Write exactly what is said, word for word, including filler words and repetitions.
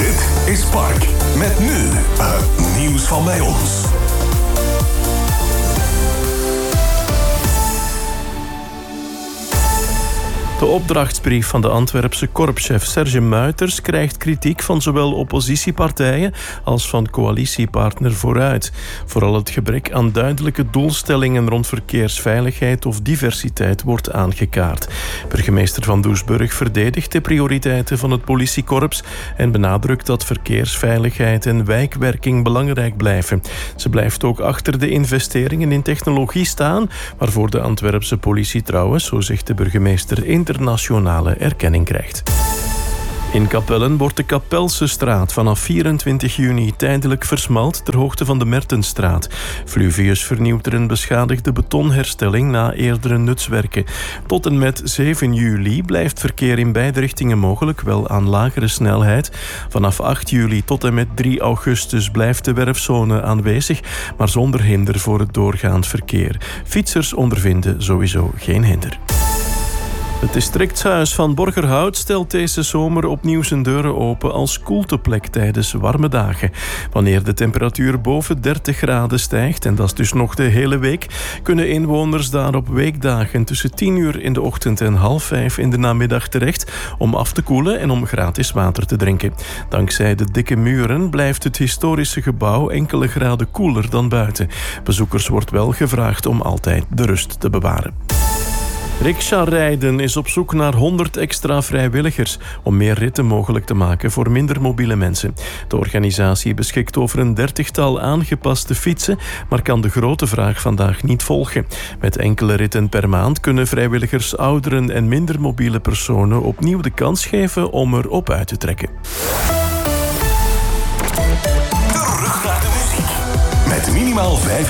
Dit is Park. Met nu het nieuws van bij ons. De opdrachtsbrief van de Antwerpse korpschef Serge Muiters krijgt kritiek van zowel oppositiepartijen als van coalitiepartner Vooruit. Vooral het gebrek aan duidelijke doelstellingen rond verkeersveiligheid of diversiteit wordt aangekaart. Burgemeester Van Doesburg verdedigt de prioriteiten van het politiekorps en benadrukt dat verkeersveiligheid en wijkwerking belangrijk blijven. Ze blijft ook achter de investeringen in technologie staan, waarvoor de Antwerpse politie trouwens, zo zegt de burgemeester, internationale erkenning krijgt. In Kapellen wordt de Kapelse straat vanaf vierentwintig juni tijdelijk versmalt ter hoogte van de Mertenstraat. Fluvius vernieuwt er een beschadigde betonherstelling na eerdere nutswerken. Tot en met zeven juli blijft verkeer in beide richtingen mogelijk, wel aan lagere snelheid. Vanaf acht juli tot en met drie augustus blijft de werfzone aanwezig, maar zonder hinder voor het doorgaand verkeer. Fietsers ondervinden sowieso geen hinder. Het districtshuis van Borgerhout stelt deze zomer opnieuw zijn deuren open als koelteplek tijdens warme dagen. Wanneer de temperatuur boven dertig graden stijgt, en dat is dus nog de hele week, kunnen inwoners daar op weekdagen tussen tien uur in de ochtend en half vijf in de namiddag terecht om af te koelen en om gratis water te drinken. Dankzij de dikke muren blijft het historische gebouw enkele graden koeler dan buiten. Bezoekers wordt wel gevraagd om altijd de rust te bewaren. Rikscha-rijden is op zoek naar honderd extra vrijwilligers om meer ritten mogelijk te maken voor minder mobiele mensen. De organisatie beschikt over een dertigtal aangepaste fietsen, maar kan de grote vraag vandaag niet volgen. Met enkele ritten per maand kunnen vrijwilligers ouderen en minder mobiele personen opnieuw de kans geven om er op uit te trekken. Terug naar de muziek. Met minimaal vijf